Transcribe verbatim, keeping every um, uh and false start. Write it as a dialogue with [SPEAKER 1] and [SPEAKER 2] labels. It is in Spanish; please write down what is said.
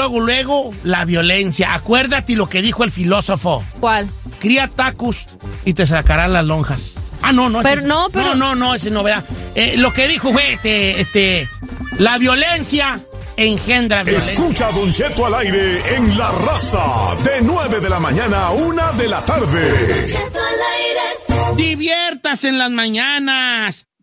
[SPEAKER 1] luego, luego, la violencia. Acuérdate lo que dijo el filósofo.
[SPEAKER 2] ¿Cuál?
[SPEAKER 1] Cría tacos y te sacarán las lonjas. Ah, no, no.
[SPEAKER 2] Pero
[SPEAKER 1] ese,
[SPEAKER 2] no, pero...
[SPEAKER 1] No, no, no, esa es novedad. Eh, lo que dijo fue, este, este, la violencia engendra violencia.
[SPEAKER 3] Escucha a Don Cheto al aire en La Raza, de nueve de la mañana a una de la tarde.
[SPEAKER 1] Diviértase en las mañanas.